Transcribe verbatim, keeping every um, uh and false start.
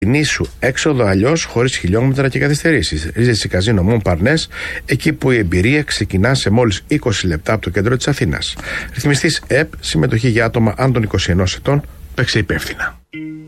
Νήσου έξοδο αλλιώς, χωρίς χιλιόμετρα και καθυστερήσεις. Ρίζες Καζίνο Μον Παρνές, εκεί που η εμπειρία ξεκινά σε μόλις είκοσι λεπτά από το κέντρο της Αθήνας. Ρυθμιστής ΕΠ, συμμετοχή για άτομα άνω των είκοσι ενός ετών, παίξε υπεύθυνα.